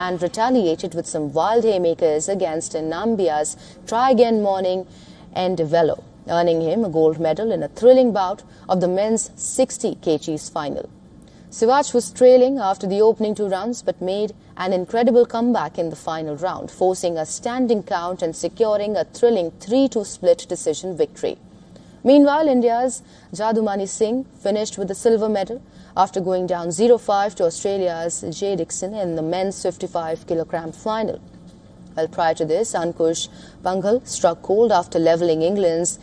and retaliated with some wild haymakers against Nambia's try again morning Endevelo, earning him a gold medal in a thrilling bout of the men's 60 kgs final. Siwaj was trailing after the opening 2 rounds but made an incredible comeback in the final round, forcing a standing count and securing a thrilling 3-2 split decision victory. Meanwhile, India's Jadumani Singh finished with the silver medal after going down 0-5 to Australia's Jay Dixon in the men's 55 kg final. Well, prior to this, Ankush Panghal struck cold after levelling England's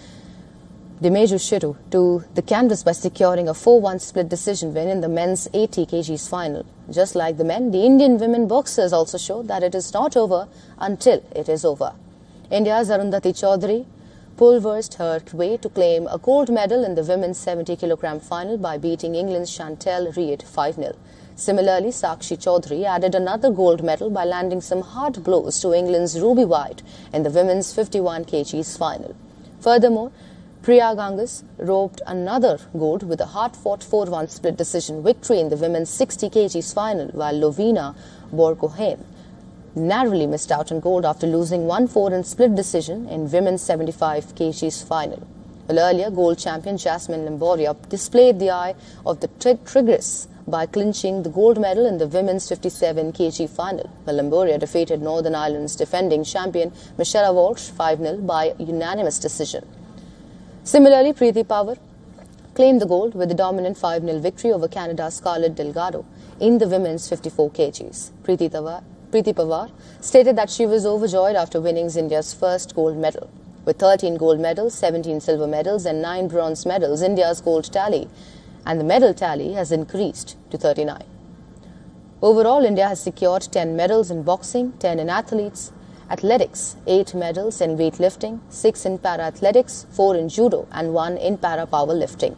Dimeju Shiru to the canvas by securing a 4-1 split decision win in the men's 80 kgs final. Just like the men, the Indian women boxers also showed that it is not over until it is over. India's Arundhati Chaudhary pulverized her way to claim a gold medal in the women's 70 kg final by beating England's Chantel Reid 5-0. Similarly, Sakshi Chaudhary added another gold medal by landing some hard blows to England's Ruby White in the women's 51 kgs final. Furthermore, Priya Ganges roped another gold with a hard-fought 4-1 split decision victory in the women's 60 kgs final, while Lovina Borgohain narrowly missed out on gold after losing 1-4 in split decision in women's 75 kgs final. Well, earlier, gold champion Jasmine Lamboria displayed the eye of the Tigress by clinching the gold medal in the women's 57 kg final. Well, Lamboria defeated Northern Ireland's defending champion Michelle Walsh 5-0 by unanimous decision. Similarly, Preeti Pawar claimed the gold with a dominant 5-0 victory over Canada's Scarlett Delgado in the women's 54 kgs. Preeti Pawar stated that she was overjoyed after winning India's first gold medal. With 13 gold medals, 17 silver medals and 9 bronze medals, India's gold tally and the medal tally has increased to 39. Overall, India has secured 10 medals in boxing, 10 in athletics, 8 medals in weightlifting, 6 in para-athletics, 4 in judo and 1 in para-powerlifting.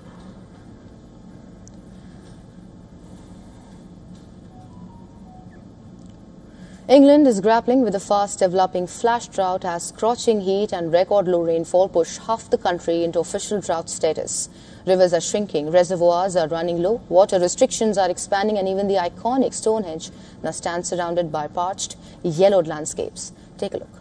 England is grappling with a fast-developing flash drought as scorching heat and record-low rainfall push half the country into official drought status. Rivers are shrinking, reservoirs are running low, water restrictions are expanding, and even the iconic Stonehenge now stands surrounded by parched, yellowed landscapes. Take a look.